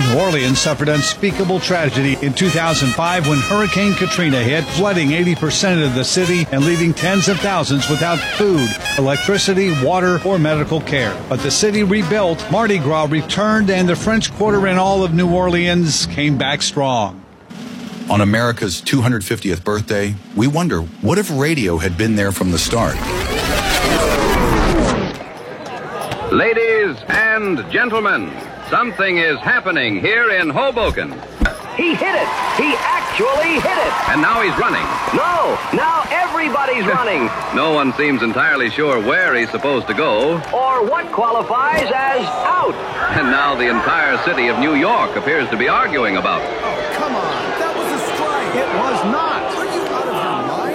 New Orleans suffered unspeakable tragedy in 2005 when Hurricane Katrina hit, flooding 80% of the city and leaving tens of thousands without food, electricity, water, or medical care. But the city rebuilt, Mardi Gras returned, and the French Quarter in all of New Orleans came back strong. On America's 250th birthday, we wonder, what if radio had been there from the start? Ladies and gentlemen, something is happening here in Hoboken. He hit it. He actually hit it. And now he's running. No, now everybody's running. No one seems entirely sure where he's supposed to go. Or what qualifies as out. And now the entire city of New York appears to be arguing about it. Oh, come on. That was a strike. It was not. Are you out of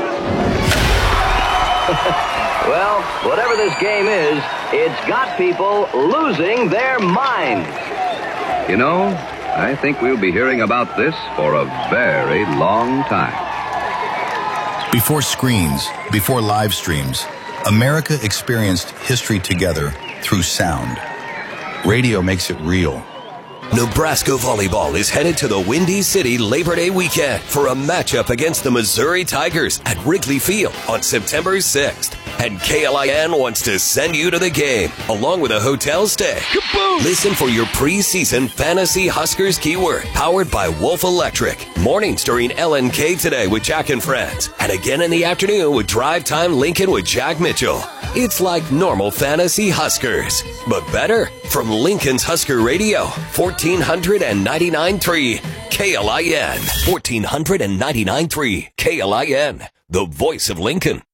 your mind? Well, whatever this game is, it's got people losing their minds. You know, I think we'll be hearing about this for a very long time. Before screens, before live streams, America experienced history together through sound. Radio makes it real. Nebraska volleyball is headed to the Windy City Labor Day weekend for a matchup against the Missouri Tigers at Wrigley Field on September 6th. And KLIN wants to send you to the game, along with a hotel stay. Kaboom! Listen for your preseason Fantasy Huskers keyword, powered by Wolf Electric. Mornings during LNK Today with Jack and Friends. And again in the afternoon with Drive Time Lincoln with Jack Mitchell. It's like normal Fantasy Huskers, but better. From Lincoln's Husker Radio, 1499.3 KLIN. 1499.3 KLIN, the voice of Lincoln.